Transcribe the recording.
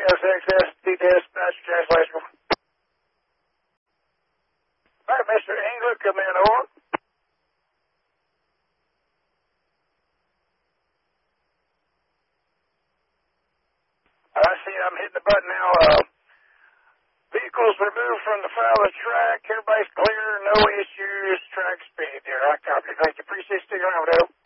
SXSD dispatch translation. All right, Mr. Engler, come in, over. I see I'm hitting the button now. Vehicles removed from the foul of the track. Everybody's clear, no issues. Track speed there. I copy. Thank you. Appreciate you sticking around, Dale.